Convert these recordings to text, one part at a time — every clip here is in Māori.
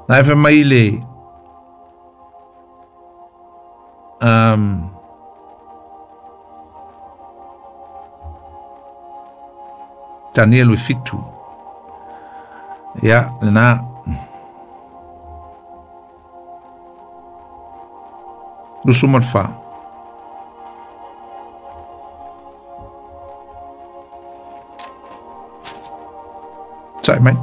Na fa mai le Daniel we fitu ya na Lusumal fa Sai mai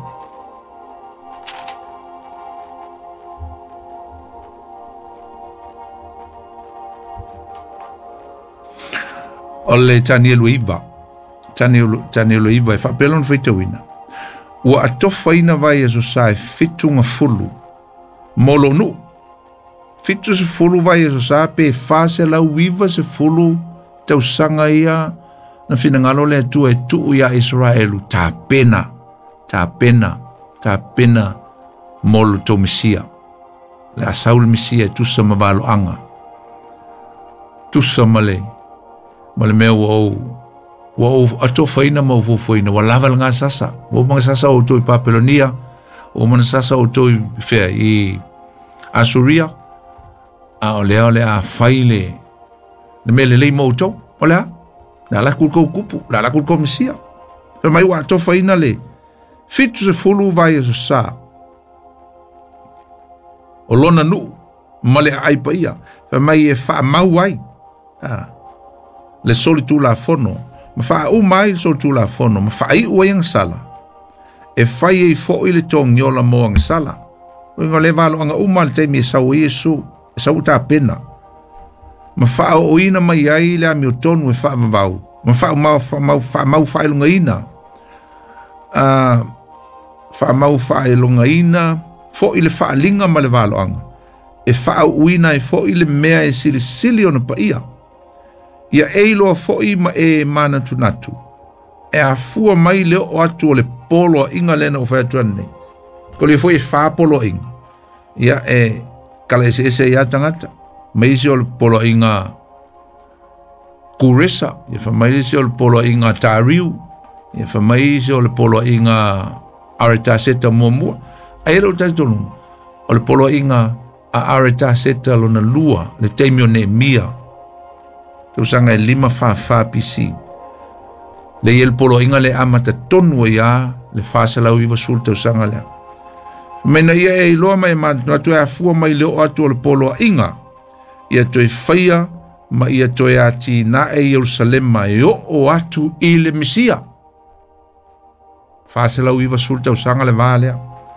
Ole Daniel Iva Daniel Iva e whapelon whaitawina. Ua atofa ina vai e so sae fitunga fulu. Molo nu. Fitu se fulu vai e so sae pe fase lau Iva se fulu tau sanga ia na finangalo le tua e tuu ia Israelu. Ta pena molo to Mesia. Le asaul Mesia e tusa mawalo anga. Tusa male mea wa atofa ina maufofoina wa laval ngā sasa wa mga sasa o toi Papelonia o mga sasa o toi fea I Asuria o le a faile le mele lei mautou o lea la la kulko kupu la kulko Mesia pe mai wa atofa ina le fitu se fulu vai e so sa o lona nu male aipa ia pe mai e wha mau ai le soli tu la fono ma fa o mai so tu la fono ma fa I o yang sala e fai e fo ile tong yola mo ang sala o ngale valo anga umal te mi sa Yesu sa uta pena ma fa o ina mai ai le mi tonu e fa mabau ma fa mau fa ilunga ina fa mau fa ilunga ina fo ile fa linga ma le valo anga e fa o ina e fo ile mea e sili ona pa ia ia eilo foi ma e mana tunatu e a fua mai leo o atu o le polo inga lena o whaetuane ko le foi fa polo inga ia e kala ese ia tangata mai si o le polo inga Kuresa ia fa mai si o le polo inga Tariu ia fa mai si o le polo inga Aretaseta Muamua a ero tatonu o le polo inga a Aretaseta lona lua le teimio ne mia usanga e 5 fa pisi le el polo inga le amata tonu ia le fase lau Iva sul usanga le mena ia e loa mai ma tu a fua mai le o atu le polo inga ia to e faia ma ia to e ati na e Jerusalem mai o atu I le Mesia fase lau Iva sul usanga le vale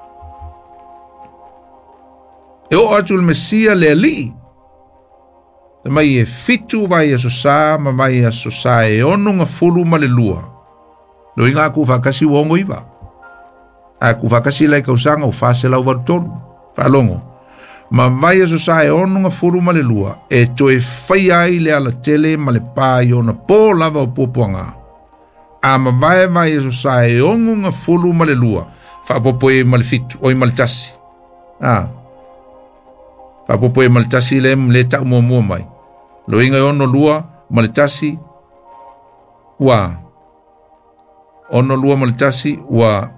e o atu le Mesia le ali mai e fitu vai e so sa ma vai e so sa e ono nga fulu ma le lua lo inga ku fakasi wongo Iva a ku fakasi lai kausanga o fase lau vartonu palongo ma vai e so sa e ono nga fulu ma le lua e to e fai ai le ala tele ma le pa i ona po lava o popoanga a ma vai e so sa e ono nga fulu ma le lua fa popo e ma le fitu o I ma le tasi Papopo e maltasi le ta mua mai. Lo inga ono lua maltasi wa ono lua maltasi wa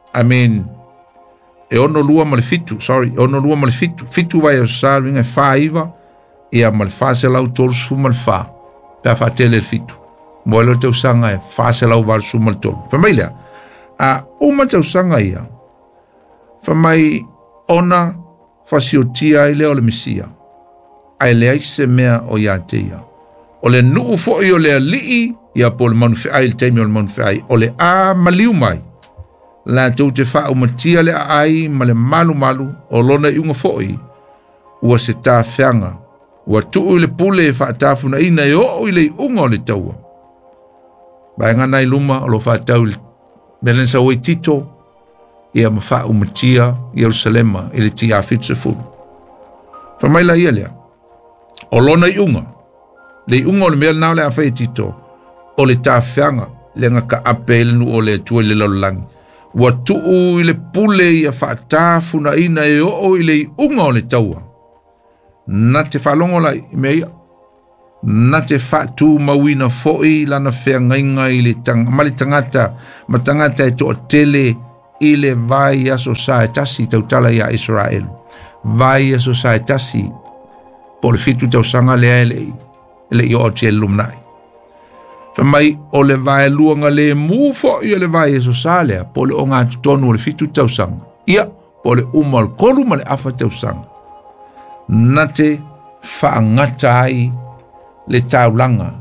e ono lua malfitu ono lua malfitu fitu vai o sa inga fa Iva e a malfase lau tol su malfa pa fa tele fitu. Moelo te usanga e fase lau var su maltol. Familia a uma te usanga ia. Famai ona fasiotia I leo le Mesia. Ai le aise mea o ia teia. O le nuu foi o le alii, ia po le manufeai, le teimi o le manufeai, o le a maliu mai. La tau te wha umatia le ai, ma le malu, o lona iunga foi, ua se tā whianga, ua tuu I le pule e wha tāfuna ina e o I le unga o le taua. Bai ngana I luma o lo wha tau le melensa oi tito, ia mawha umatia Jerusalema I le tia fitu se fulu. Whamaila ia lea. O lona I unga. Le unga o le mea nao le awhai tito. O le tāwhianga. Le ngaka ape ele nu o le tua le laulangi. Ua tuu I le pule ia whaatafuna ina e o I le unga o le taua. Na te whalongo la mea ia. Na te whaatu mawina foi lana whea ngainga I le tangata. Ma tangata e toa tele i le vai aso sa e tasi tautala ia Israel. Vai aso sa e tasi po le fitu tausanga lea le i o tia lumnai. Mai o le vai luanga le mufo i le vai aso sa lea po le o ngā tutonu o le fitu tausanga. Ia po le umal kolu ma le afa tausanga. Nate whaangata ai le taulanga.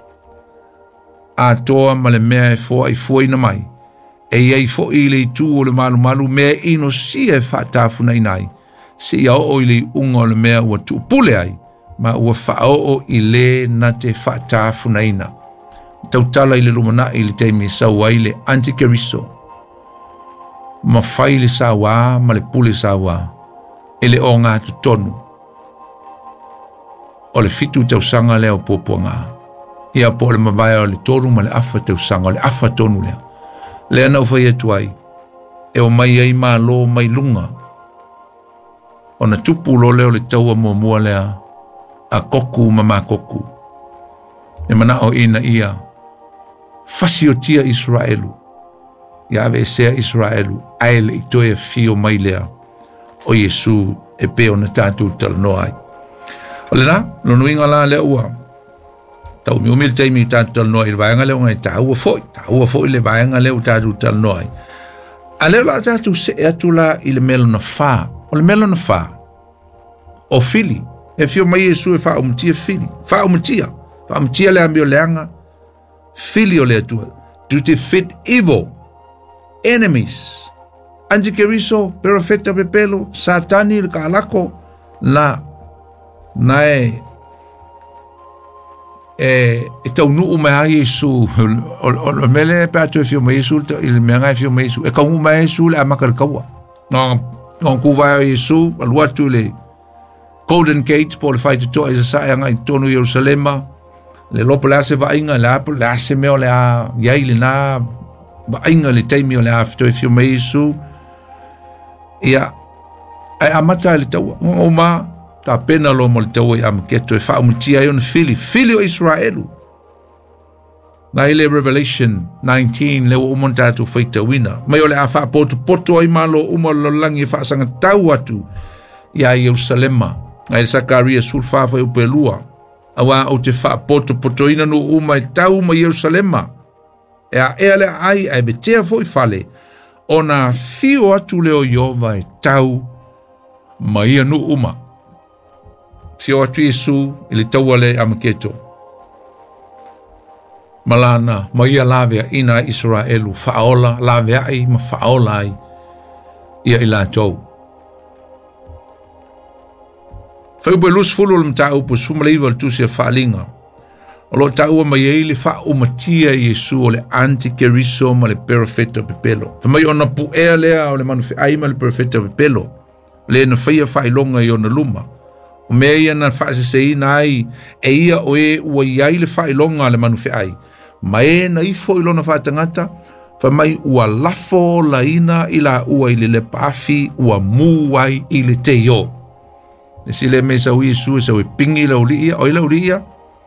A toa ma le mea e fua i fuaina mai. E iei fo i le tu o le malu malu mea ino si e whaatafuna inai. Si ia o i le unga o le mea ua tu pule ai. Ma ua whaao i le na te whaatafuna ina. Tautala i le lumana i le teimi saua i le antikeriso. Ma whai le saua ma le pule saua. E le o ngā tutonu. O le fitu tausanga leo pōpuanga. Ia po le mawai o le toru ma le afa tausanga, o le afa tonu leo. Lea nau whai atu ai. E o mai ai maa lo mai lunga. O na tupu lo leo le taua mua lea. A koku ma koku. E mana o ina ia. Fasi o tia Israelu. Ia ave sea Israelu. Ai le itoe fio mai lea. O Yesu e peo na tātou tala no ai. O le na, no nuinga la lea ua. Tau mi umil taimi tātou tala no ai. Le vaenga leo ngai tā ua foi le vaenga leo tātou tala no ai. A leo la tātou se atu la i le melo na whā. O le melo na whā. O fili. E fio mai Yesu e wha umutia fili. Wha umutia le ambio leanga. Fili o le atua. To defeat evil. Enemies. Antikeriso, perofeta pepelo, satani le kaalako. Na e tau nuu mai a Yesu. O mele pe atu e fio mai Yesu. Il meanga e fio mai Yesu. E kaungu mai Yesu le amaka le kaua. Ngon kuwa Yesu. Aluatu le Golden Gate po le fai te toa i sa saanga i tonu Jerusalema. Le lopo le ase vainga le apo le ase meo le a iai le na vainga le teimi o le a fito e fio me Isu. Ia ai amata le taua. O ma ta pena lo mo le taua i amaketo e wha umutia i on fili o Israelu. Na ile Revelation 19 le o montatu feita wina. Mai o le a wha poto ai malo lo langi e wha sanga tau atu ia Jerusalema. Ai Sakaria sulfa fa upelua. Awa o te wha poto ina no uma e tau ma Jerusalema. E a ele ai e betea foi fale. Ona fio atu leo Iova e tau ma ia no uma. Fio atu Yesu ili tau ale amaketo. Malana ma ia lavea ina Israelu. Faola lavea ai ma faola ai. Ia ila tau. Fai ube lus fulu le mta upo sumaleiva le tusi a whaalinga. O lo ta ua mai eile wha umatia Yesu o le antikeriso ma le perofeta pepelo. Famai ona pu ea lea o le manufe aima le perofeta pepelo. Le na whaia whailonga i ona luma. O mea ia na whaase se ina ai e ia o e ua iai le whailonga le manufe ai. Ma e na ifo ilona whaatangata. Famai ua lafo la ina ila ua ili le paafi ua muai ili te yo. E sile me sa ui Yesu sa ui pingi la ulia, o ila ulia.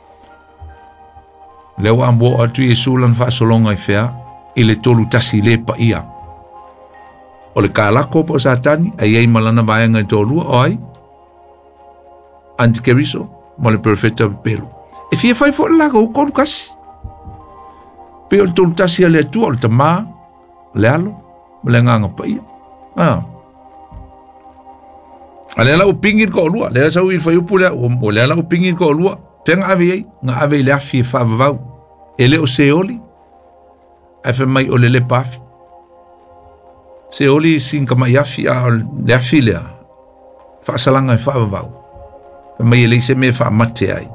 Leo ambo atu Yesu lan whaasolonga i whea, i le tolu tasi le pa ia. O le kālako po satani, ai ei malana vaenga i tolua, o ai. Antikeriso, mo le perofeta pepelo. E fia fai fo laga u konu kasi. Pe o le tolu tasi a le atua, o le tamaa, le alo, mo le nganga pa ia. Alela o pingin ko lua, lela sa uil fai upule o lela o pingin ko lua. Tenga ave nga ave le afi fa vau. Ele o seoli. Ai fa mai o le pafi. Seoli sin kama yafi a le afi le. Fa salanga fa vau. Mai ele se me fa mate ai.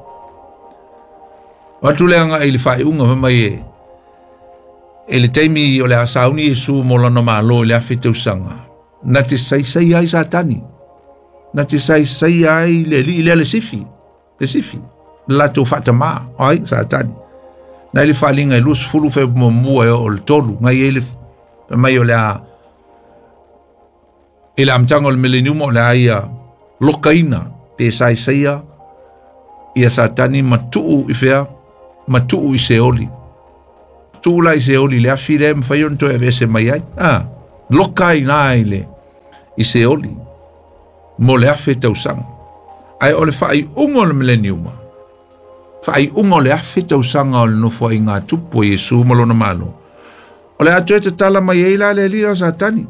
Watu le nga ele fa unga fa mai ele taimi o le asauni Yesu mo lana malo le afi te usanga. Na te sai ai satani. Na te sai ai le sifi. Le sifi. La to fata ma. Ai, satani. Na ele falinga lus fulu fe mua o le tolu. Ngai ele mai o le a ele amtanga o le millennium o le aia lokaina. Pe sai a ia satani matuu i fea. Matuu i seoli. Tu la i seoli le afire mfai on to e vese mai ai. loka ina ile I se oli mo le afe tausanga ai ole fai ungo le millennium fai ungo le afe tausanga o le nofo ai ngā tupu Yesu malona malo ole atu e te tala mai eila le lira satani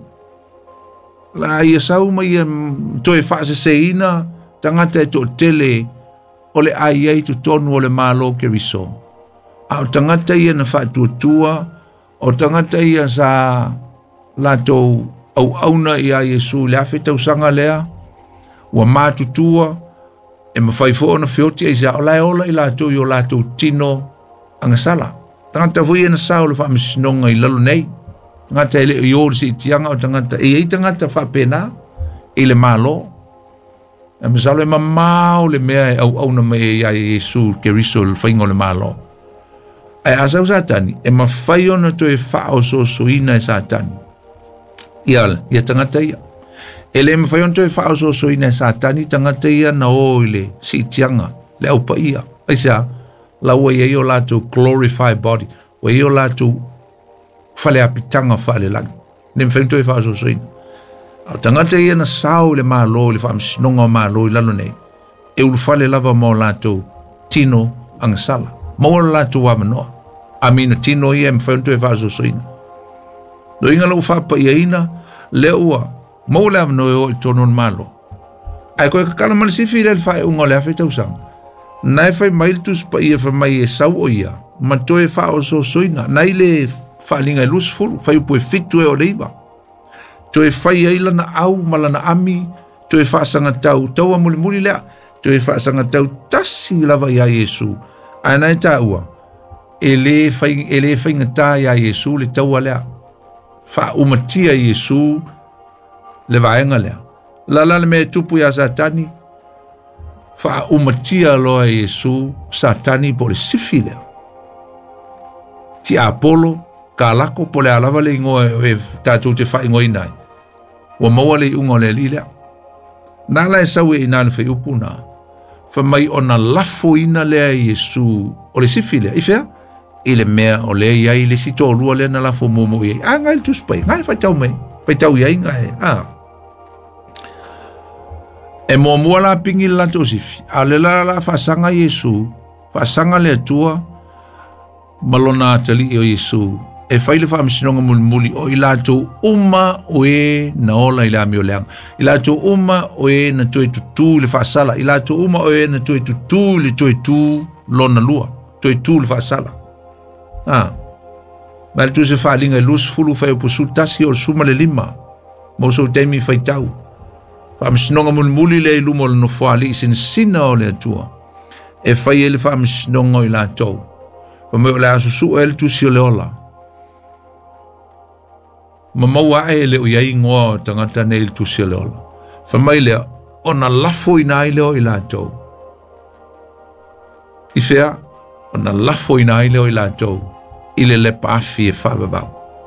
la ia sau mai toe fase seina tangata e to tele ole ai ai tu tonu ole malo ke riso au tangata ia na fatu tua o tangata ia sa lato au auna ia Yesu le afe tausanga lea wa matutua e mawhaifo na whioti e sa ola I lato I o lato tino angasala tangata vui na sao le whaamisinonga I lalo nei ngata ele I ori si tianga o tangata e tangata whapena I le malo e masalo e mamau le mea au auna mai ia Yesu ke riso le whaingo le malo ai asau satani e mawhaio na to e whao so ina e satani ia tangata ia ele mawhaio na to e whao so ina e satani tangata ia na oile si tianga le au pa ia ai sa la ua ia io lato glorified body wa io lato fale apitanga fale lang ne mawhaio na to e whao so ina au tangata ia na sao le malo le whaamsinonga malo I lalo nei e ulfale lava mo lato tino angasala mo lato wamanoa amina tino ia mawhaio na to e whao so ina no inga lau whapa ia ina le ua mo le amanoa I tono malo ai koe kakana malisifi le whae unga le awhi tausanga nai whai mailitus pa ia whamai e sau o ia ma toe whao so ina nai le whaalinga lus fulu whai upo e fitu e o leiva toe whai aila na au malana ami toe whaasanga tau muli lea toe whaasanga tau tasi lava ia Yesu ana e ta ua ele whai ngata ia Yesu le tau alea wha umatia Yesu le vaenga lea la le me tupu ia satani wha umatia loa Yesu satani po le sifi lea ti Apollo ka lako po le alava le ingoa e tātou te wha ingoi nai wa maua le ungo le li lea nala e sau e ina le whai upuna wha mai ona lafo ina lea Yesu o le sifi lea ifea I le mea o le iai le sito o lua le na lafo momo iai ngai le tuspai ngai whai tau mai whai tau iai ngai e mua la pingi la tosifi a le la whasanga Yesu whasanga le atua malona tali o Yesu e whaile whaamisinonga muli o I lato uma o e na ola I la mio leang I lato uma o e na toe tutu le whaasala I lato uma o e na toe tutu le toe tu lona lua toe tu le whaasala ma le tu se whaalinga lus fulu whai upo sultasi o suma le lima mo so teimi whai tau whaamisinonga muli le ilumo le no whaali sina o le atua e whai ele whaamisinonga o I lato wa me o le asusu e le tusi o le ola ma maua e le o iai ngoa tangata nei le tusi o le ola wha mai lea ona lafo ina I leo I lato I fea ona lafo ina I leo I lato I le lepa afi e whababau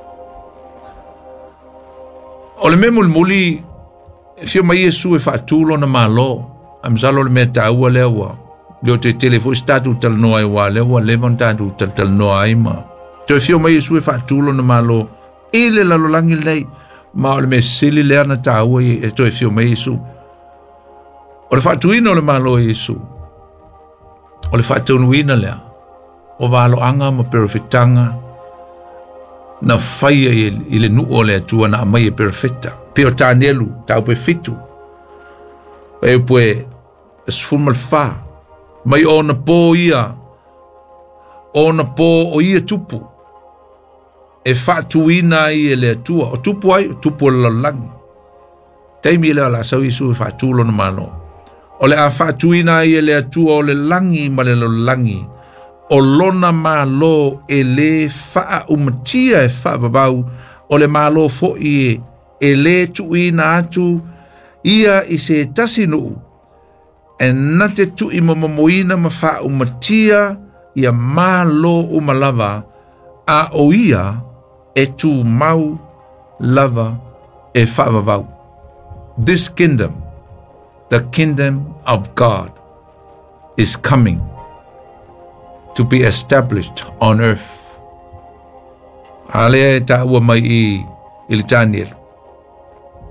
o le me muli fio mai Yesu e whaatulo na malo amsalo le mea taua lea ua leo te telefo statu tal noa I wa lea ua levon tatu tal noa ai ma to fio mai Yesu e whaatulo na malo I le lalolangi lei ma o le me sili lea na taua e to fio mai Yesu o le whaatuina o le malo Yesu o le whaatunuina lea o walo anga ma perfectanga na whaia I le nu o le atua na amai e perfecta peo tānelu tau pe fitu e pue sfuma le wha mai o na pō ia o na pō o ia tupu e whaatuina I e le atua o tupu ai o tupu o le lalangi taimi le ala sau Yesu e whaatulo na mano o le a whaatuina I e le atua o le langi ma le lalangi o lona malo e le wha umatia e wha babau o le malo fo I e le tuina atu ia I se tasinu e nate tu I momoina ma wha umatia ia malo umalava a o ia e tu mau lava e wha babau this kingdom the kingdom of God is coming to be established on earth. Hale ta ua mai I le Daniel.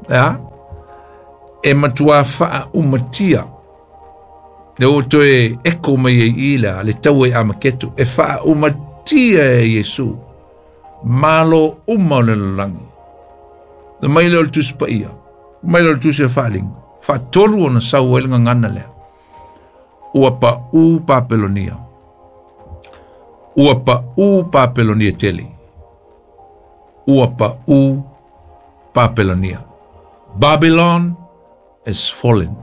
ya e matua fa umatia le o toe eko mai ila le tau e amaketu e fa umatia Yesu malo le langi the mailo le tuspa ia mailo le tusi faling fa tolu ona sau elinga ngana lea ua pa u Papelonia teli ua pa u Papelonia. Babylon is fallen.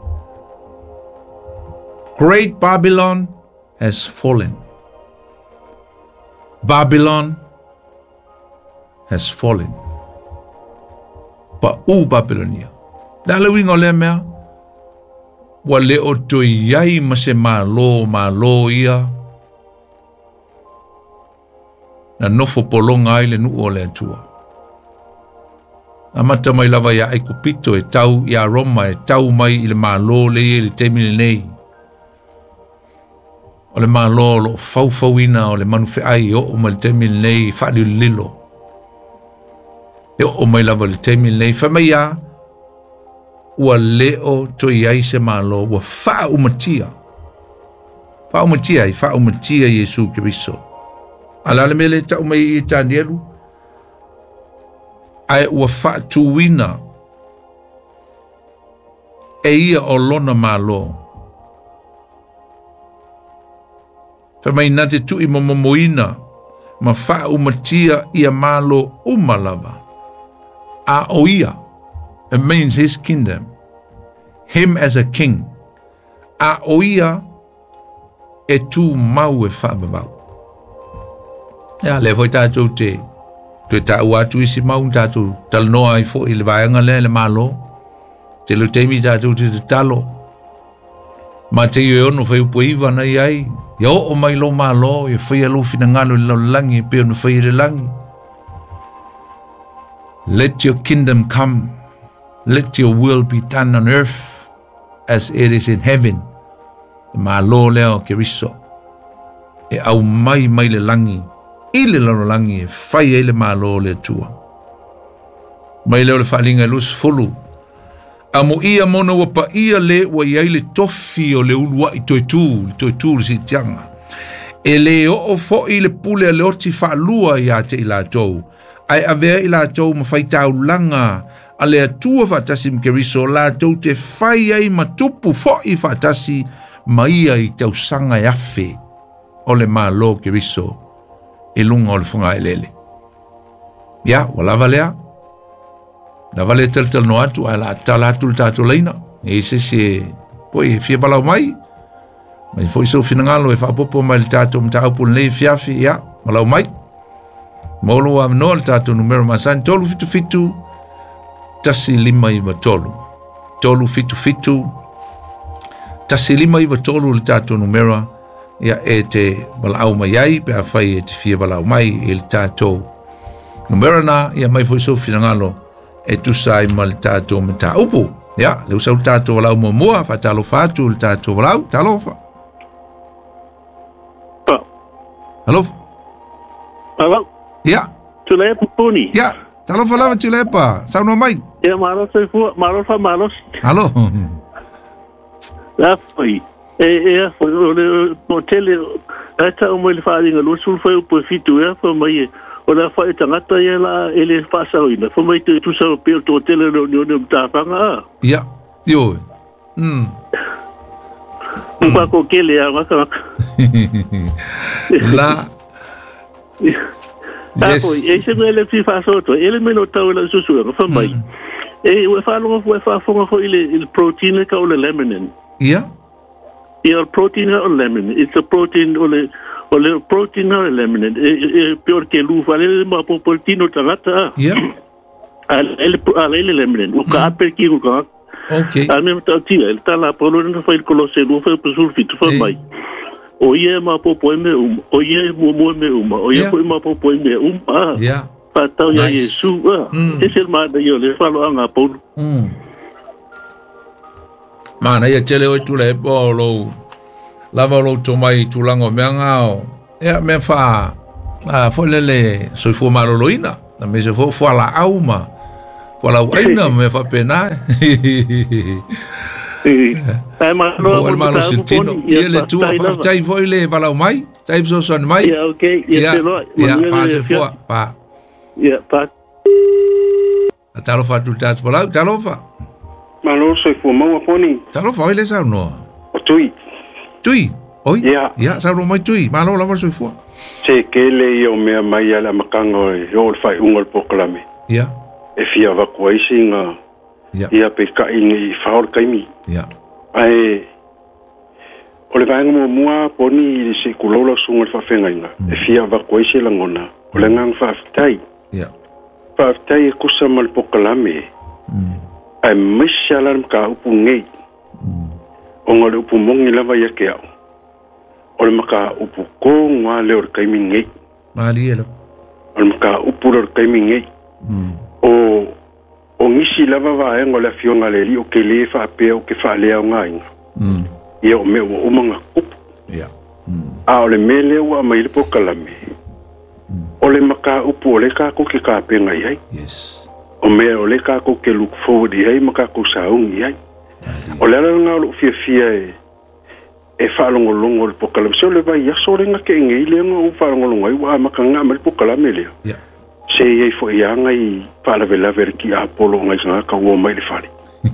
Great Babylon has fallen. Babylon has fallen. Pa u Babylonia. Dale wingo le mea. Wa le o to iai ma se malo ia. Na nofo polonga ai le nuu o le atua. Amata mai lava ia ai kupito e tau ia Roma e tau mai i le malo le i le temile nei. O le malo lo faufauina o le manufe ai o ma le temile nei whaali lilo. E o mai lava le temile nei whamai ua leo to iai se malo ua wha umatia. Wha umatia Yesu Kiriso. Ala le mele tau mai i Tanielu. Ai ua wha tuwina. E ia o lona malo. Whamai nate tu i momomoina. Ma wha umatia ia malo umalava. A o ia. It means his kingdom. Him as a king. A o ia e tu mau e wha babau. Ya le foi tātou te tāu atu isi mau tātou talnoa i fo i le vaianga le malo te lo teimi tātou te talo ma te i ono fai upo iwa na iai ia o mai lo malo i fai alo fina ngalo i lau langi pe ono fai le langi. Let your kingdom come, let your will be done on earth as it is in heaven. Malo leo ke riso e au mai le langi ile lalo langi e fai ele malo le tua. Mai leo le whalinga lus fulu. Amo ia mona wapa ia le wa iai le tofi o le ulua i toitul si tianga. E le o fo i le pule le oti whalua i ate i la tau. Ai avea i la tau ma fai tau langa a le atua whatasi mkeriso la tau te fai ai matupu fo i whatasi ma ia i tau sanga i afe o le malo keriso. E lunga o le funga e lele. Ia, wa lava lea. Lava lea tal no atu, a la tala atu le tātou leina. E se, poi, fia balau mai. Mai foi so fina ngalo e whapopo mai le tātou mta aupu le fiafi, ia, balau mai. Molo wa no le tātou numero masani, tolu fitu, tasi lima iwa tolu. Tolu fitu, tasi lima iwa tolu le tātou numero. Ia e te walau mai ai, pe a whai e te fia walau mai e le tātou. Numera na, ia mai foi so fina ngalo, e tusai ma le tātou me tā upu. Ia, leu sau tātou walau mua, fa talo fatu le tātou walau, talo fa. Halo? Halo? Ia. Tulepa puni. Ia, talo fa lava tulepa, sau no mai. Ia, maros e fua, maros. Halo? La foi. Foi no tele ata o le faringa lo sul foi po fitu foi mai o la foi tangata ia la ele fasa ina foi mai tu sa pe to tele no ta fanga ia dio pa ko kele a ka la foi ese ele fi fasa to ele me no ta la susu foi mai o fa fonga il protein ka o le lemon ia. Yeah, protein or lemon. It's a protein or protein or lemon. Peor que lu vale ma protein o tangata. Yeah. Ale lemon. O ka perki o ka. Okay. A mesmo tá tia, ele tá lá por onde foi colocado, foi pro sulfito, foi mai. O ia ma popoime o ia mo me o ia foi ma popoime Yeah. Patau ya Yesu. Esse é mais daí, ele falou anga Paulo. Mana ia tele o tule polo. Lava lo tomai tulango meangao. Ia me fa foi lele so fu maloloina. Na me se fo la auma. Walau aina me fa pena. Ai malo o malo sentino. Ia le tua fa tai foi le walau mai. Tai so son mai. Ia okay, ia te lo. Ia fa se fo. Pa. Ia pa. Talo fa tu tas pola, talo fa. Malo so fu mo poni. Talo fa ile sa no. O tui. Tui. Oi. Ya, sa no mai tui. Malo la so fu. Se kele yo me mai ala makango yo fai ungol poklame. Ya. E fia va koisinga. Ya. Ia pe ka ingi faor kaimi. Ya. Ai o le vanga mo mua poni se kulolo sunga fa fenga. E fia va koisila ngona. O le ngang fa tai. Ya. Fa tai kusa mal poklame. Ai mishalan ka upu ngei. Ongol upu mongi lava ya ke au. Ole maka upu ko ngwa le or kaimi ngei. Mali elo. Ole maka upu or kaimi ngei. O ngisi lava va e ngola fionga le li o ke le fa pe o ke fa le au ngai. Ia o me o umanga upu. Ya. A ole mele wa mai le pokalame. Ole maka upu ole ka ko ke ka pe ngai ai. Yes. O me ole ka ko ke look forward ai maka ko saungi ai. Ole ala nga lo fia e whaalongolongo le pokalame. Se ole vai aso renga ke ngei le nga o whaalongolongo ai wa makanga me le pokalame le. Ya. Se iei fo ianga i whaalavelave ki a polo ngai sanga ka ua mai le whale.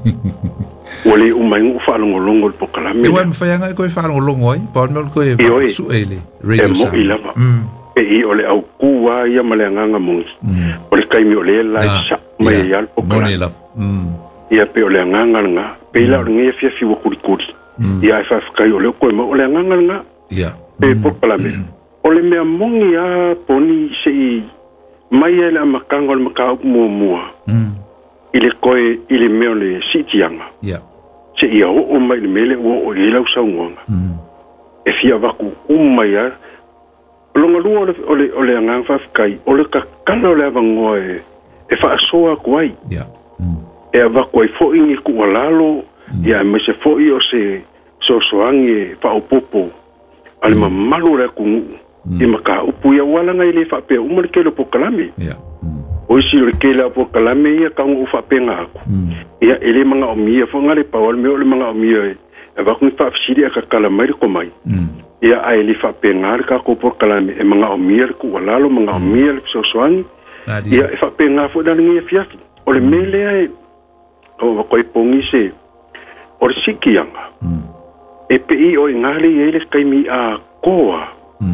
Ole umai ngu whaalongolongo le pokalame. E wai mwhaianga e koe whaalongolongo ai? Paon koe su ele. Radio sound. E mo i lava. E i ole au kua ia male anganga mungi. Ole kaimi ole lai sa mai e al pokalame. Ia pe ole anganga nga. Pe ila ole ngai fia fiwa kurikuri. Ia e whaafikai ole koe ma ole anganga nga. Ia. Pe pokalame. Ole mea mungi a poni se i mai ele a makango le makau mua. Ile koe, ile meo le sitianga. Ia. Se ia o mai le mele o le lau saungonga. E fia waku umai a. Longa lua ole angang whafkai, ole ka kala ole avangoa e whaasoa kuai. Ia. E a waku ai fo ingi ku alalo, ia me se fo i o se sosoangi e whaopopo. Ale ma malu rea kungu. I maka upu ia wala ngai le whapea umar ke le pokalame. Ia. O isi le ke le pokalame ia kaungu whapea ngā aku. Ia ele mga o mia fo ngare pawal meo le mga o mia e waku ngi whaafisiri a ka kalamai le komai. Ia ai le whapea ngare ka ko pokalame e mga o mia le ku walalo mga o mia le pisosoangi. Ia e whapea ngā fo dana ngia fiafi. O le mele ai o wakoi pongi se o le sikianga. E pe i o ngare i ele kaimi a koa.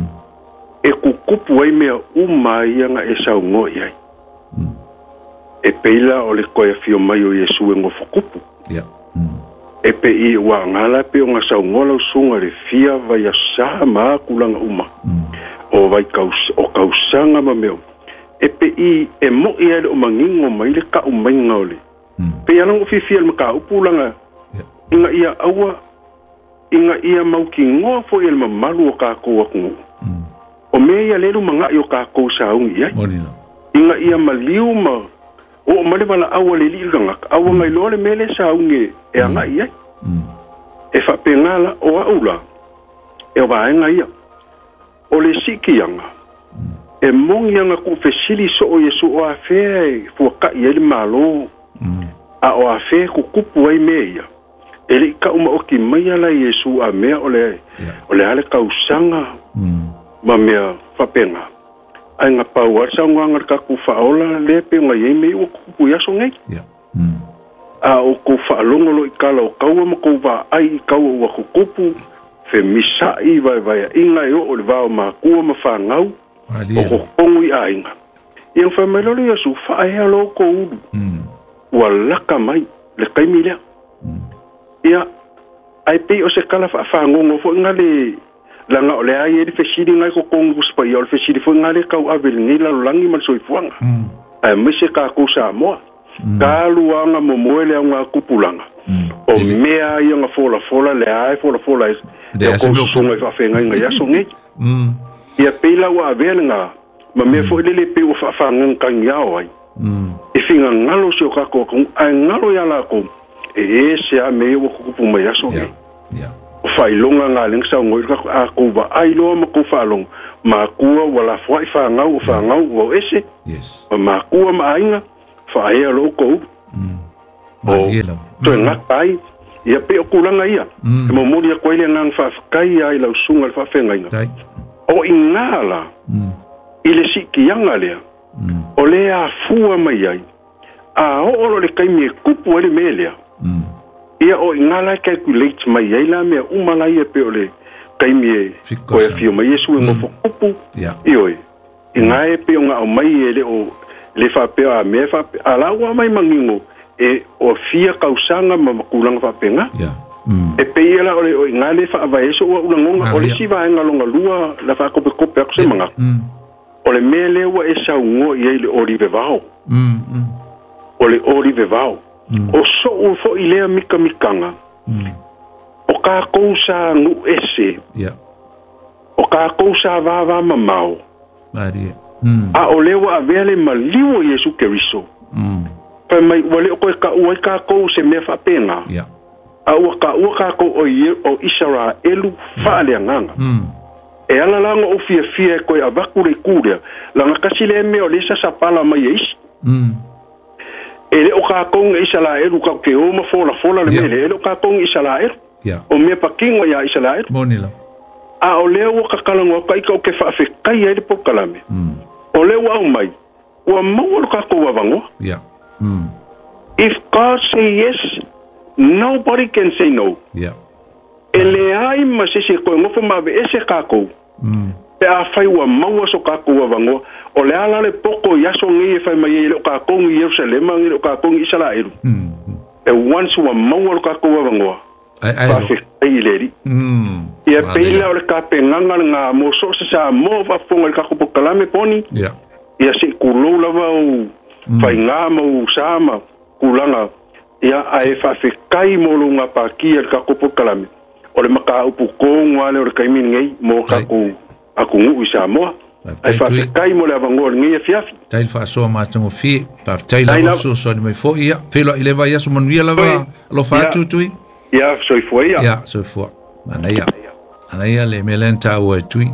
E kukupu ai mea umai anga e sau ngoi ai. E peila o le koe fio mai o Yesu e ngofo kupu. E pe i wa ngala pe o nga sau ngola usunga le fia vai a saa maa kulanga uma. O vai kausanga ma meo. E pe i e mo i ale o mangingo mai le ka umai ngaole. Pe anang ufi fia le maka upulanga. Inga ia aua. Inga ia mauki ngoa fo i le mamalu o ka koa kungu. O mea lelu mga yo ka kou saungi ai. Inga ia maliu ma. O male wala awa le li ilgangak. Awa ngai lole mele saungi e anga ai. E whapengala o aula. E waenga ia. O le siki anga. E mongi anga ku fesili so o Yesu o awhea e fuaka i ele malo. A o awhea ku kupu ai mea ia. E li ka uma oki mai ala Yesu a mea o le ale kausanga. Ma mea whapenga. Ai ngā pau arsa ngangar ka ku whaola le pe ngai e mei o kupu yaso ngai. A o ku whaalongolo i kala o kaua ma kou wā ai i kaua ua kukupu fe misa i vai inga e o le vao ma kua ma whangau o kukongu i a inga. Iang whamelolo yasu whaea lo ko uru. Ua laka mai le kaimi lea. Ia ai pe o se kala whaangongo fo inga le langa ole ai e fesiri ngai ko kongu spa i ole fesiri fo ngale kau avel ni la langi mal soifuanga. Ai mese ka ko sa mo. Ka luanga mo moele nga kupulanga. O mea ia nga fola le ai fola is. De ko sunga fa fenga nga ya sungi. Ia pela wa avel nga ma me fo le pe o fa ngang kan yao ai. E finga ngalo sio ka ko ai ngalo ya la ko e se a me o kupu mai ya sungi. Fai longa nga ling sa ngoi ka a ko ba ai lo ma ko fa long ma ku wala foi fa ngau o ese ma ku ma ainga whaea lo kou. To ngā tai, ia pe o kulanga ia. E mo mori a koele ngang whawhakai ai lau sunga le whawhengainga. O i ngāla, i le sikianga lea, o le a fua mai ai, a o oro le kaimi e kupu ele me lea. Ia o i ngāla e calculate mai ai la mea umalai e pe o le kaimi e koe fio mai Yesu e ngofo kupu, i oe. I ngā e pe o ngā o mai e le o le whapea a mea whapea, a laua mai mangingo, e o fia kausanga ma makulanga whapenga. E pei ala o i ngā le whaava eso ua ulangonga, o le siwa e ngalonga lua la whakope kope ako se manga. O le mea lewa e sau ngo i eile orive vau. O le orive vau. O so u fo i lea mika mikanga. O ka kousa ngu ese. O ka kousa vava mamau. A o lewa a vele maliwo Yesu Keriso. Pa mai wale o koe ka ua ka kou se mea whapenga. A ua ka kou o Israelu whaaleanganga. E ala langa o fia e koe a wakure kurea. Langa kasi le mea o lesa sa pala mai e isi. E le o ka kou nga Israelu ka ke oma fola le mele. E le o ka kou nga Israelu. O mea pakingo ya Israelu. Monila. A o leo o kakalango o kaika o ke whawhekai e le pokalame. O leo au mai. Ua maua lo ka kou avangoa. If God say yes, nobody can say no. E le ai ma se koe ngofo mawe e se kako. Pe a whai ua maua so kako avangoa. O le ala le poko yaso ngi e whai mai e le kako ngi Yerusalema ngi le kako ngi Israelu. E once ua maua lo kako avangoa. Pafe kai leri. Ia peila o le ka penganga ngā moso se sa mo wafonga le kako pokalame poni. Ia se kulou lava o whai ngā mau sama kulanga. Ia ae whawhekai molo ngā pākia le kako pokalame. O le maka upu kōngwa le o le kaimini ngai mo kako aku ngu i Samoa. Ai whawhekai mo le avangoa le ngai e fiafi. Tail whaasoa mātango fie. Tail avangoa so ni mai fo ia. Whelo i lewa ia so manuia lava lo whātu tui. Ia soifua ia. Ia soifua. Mana ia. Ana ia le melen tāua e tui.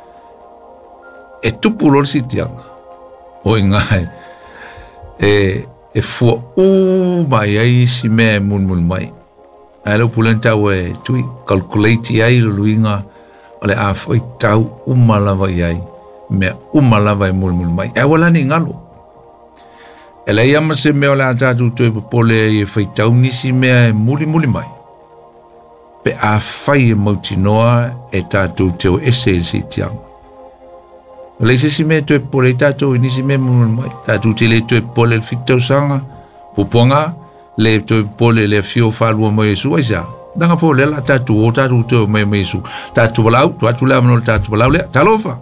E tupu lor si tianga. O ngai. E fua mai ai si mea mun mai. Ai lau pulen tau e tui calculate ai luinga o le a foi tau umalava ai. Mea umalava e mun mai. E wala ni ngalo. E le ia se mea o le a tatu tue popole e fai tau nisi mea e muli mai. Pe a fai e mautinoa e tatu teo ese si tianga. Le se me to pole tato ni si me mai tato te le to pole fito sanga poponga le to pole le fio falu mo Yesu isa danga fo le la tato o tato to me Yesu tato walau tu la no tato walau le talofa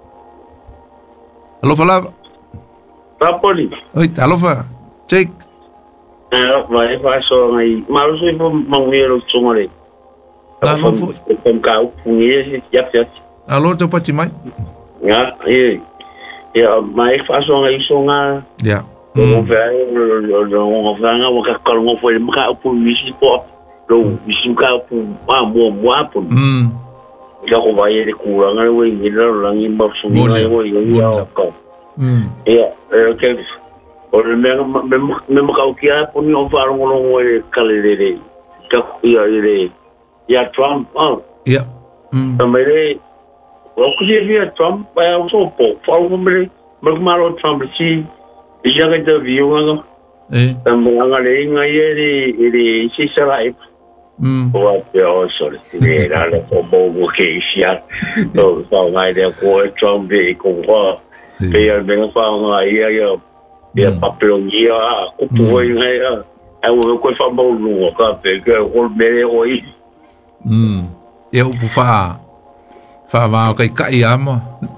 alofa la Rapoli oi talofa take vai so ngai malu so mangero tsongore alo fo com kau punye ya alo to pati mai ya mai faso ngai songa ya o vai o vanga o ka kalongo foi maka pu wisi po lo wisi ka pu mo po ya ko vai de kuranga we ni lo langi ba so ni we ya ko ya ke o me maka o kia po ni o faro ngo we kalere ka ya Trump ya tamere o que via Trump vai ao sopo falo malo Trump si já que te viu agora também agora ele se será o até sorry era le como que já então vai de com Trump e com o ele bem fala aí e papelongia o foi é o que foi bom no café que o bem hoje eu bufa Fava kai kai ama.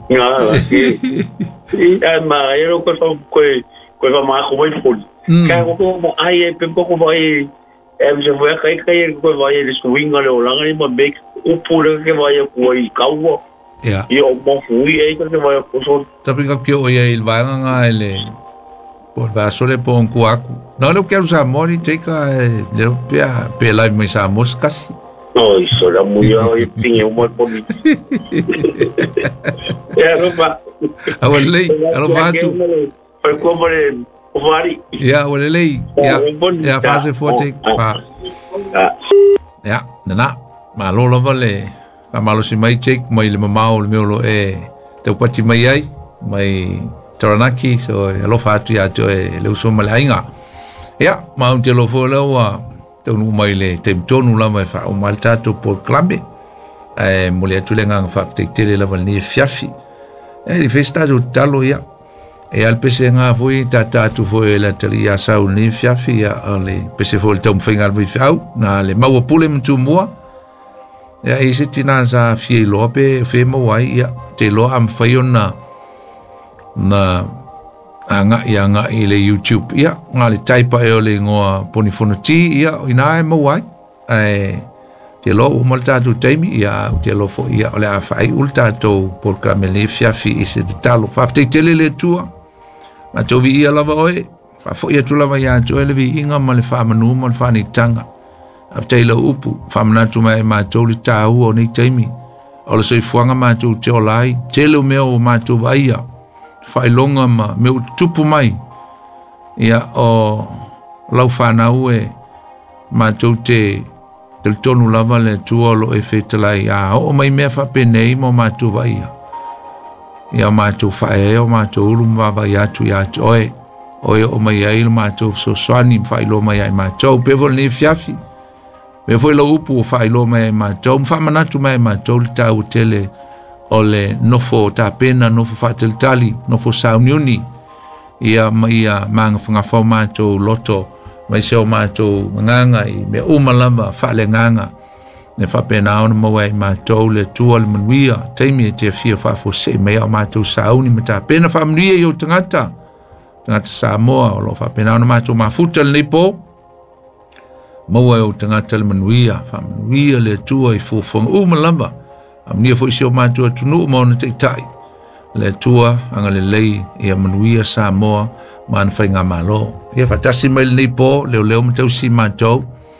Ma ero ko ma ko vai fol. Ka ko mo ai pe ko vai je vois kai ko vai le swing le olanga ni mo bek o pura que vai ko i kawo. Ya. E o mo fui ai que vai ko so. Tapi que o ia il vai nga ele. Por va sole po un kuaku. No lo quero usar mori tika le pe live me sa moscas. No, isso era muito e tinha uma bonita. Era uma. Agora lei, ela vai tu. Foi como ele Wari. Ya, wale lei. Ya, fase forte. Ya, nana. Malo lava le. Malo si mai check, mai le mamao le meolo te upati mai ai. Mai Taranaki, so alo fatu ya to le uso malainga. Ya, mau te lo fo lewa. Te unu mai le te tonu la mai fa o maltato por clambe. Mole atulenga fa te tele la ni fiafi. Di festa do talo ya. Al pese nga foi tata tu foi la tele ya sa ni fiafi ya ale pese fo le tom fingal vi fau na le mau pule mtu mua. Ya isi tina sa fie lope fe mo wai ya te lo am faiona na anga ile YouTube ya ngale taipa e ole ngoa ponifonoti ya ina mo wai te lo malta tu taimi ya te lo fo ya ole afai ulta to por camele fiafi isi de talo fa te tele tua ma to vi ya lava oe fa fo ya tu lava ya to ele vi inga male fa manu mal fa ni tanga after lo upu fa manatu mai ma to li ta u ni taimi ole so fuanga ma to te olai tele meo ma to vaia fai longa ma me tupu mai ia o lau whana ue ma te tonu lava le tuolo e whetalai a o mai mea whapenei mo ma tu vaia ia ma tu whae o ma tu urum wawa ia tu oe o mai ail ma tu so swani whai lo mai ai ma tu pevo ni fiafi me foi lo upu whai lo mai ma tu whamanatu mai ma tu li tau tele ole nofo ta pena nofo fatel tali nofo sauniuni ia manga funga formato loto mai se mato nganga I me umalamba fale nganga ne fa pena on mo wai mato le tuol manuia taimi te fia fa fo se me mato sauni mata pena fa manuia yo tangata Samoa lo fa pena on mato mafuta le po mo wai tangata le manuia fa manuia le tuoi fo umalamba amnia fo sio matua tunu mo na tai le tua anga le lei ia manuia Samoa man fainga malo ia fatasi mai nei po leo matau si matou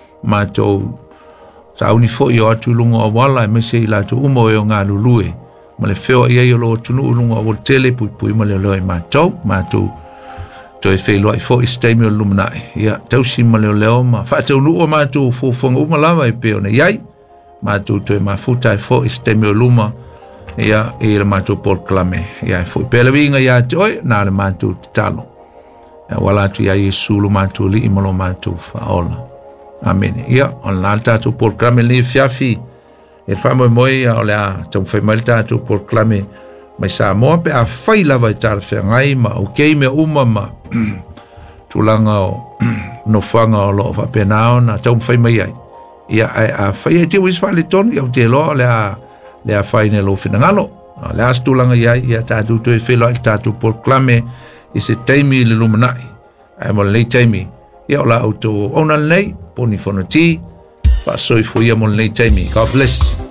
sa uni fo yo atu lunga wala me se la tu umo yo nga lulue ma le feo ia yo lo tunu lunga o tele pui ma le lo matou to e felo ai fo istemi lumna ia tau si ma leo ma fa tau nu o matou fo uma lava e pe ona iai matou to e mafuta e fo istemi luma ia e le matou por clame ia fo pelevinga ia toi na le matou talo wala tu ia Yesu lo matou li imolo matou faola amen ia on la tatou por clame li fiafi e famo moi o la tau fai mal tatou por clame mai Samoa pe a fai lava i tar fe ngai ma o kei me uma ma tulanga o no fanga o lo fa penao na tau fai mai ai ia a fai te wis fale ton ia te lo le a fai ne lo fina ngalo le astulanga ia tatou to e felo i tatou por clame I se taimi le lumanai ai mo le taimi ia o la auto ona nei poni fonoti fa soi fuia mo le taimi God bless